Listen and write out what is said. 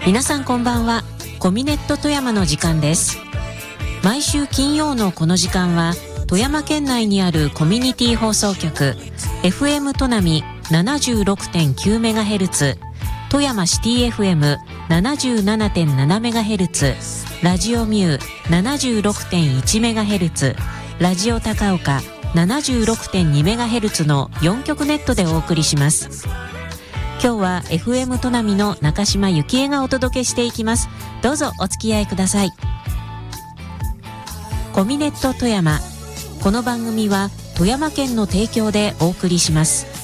皆さんこんばんは。コミネット富山の時間です。毎週金曜のこの時間は富山県内にあるコミュニティ放送局 FM 砺波 76.9MHz、 富山シティ FM77.7MHz、 ラジオミュー 76.1MHz、 ラジオ高岡 76.2MHz の4局ネットでお送りします。今日は FM 砺波の中島幸恵がお届けしていきます。どうぞお付き合いください。コミネット富山、この番組は富山県の提供でお送りします。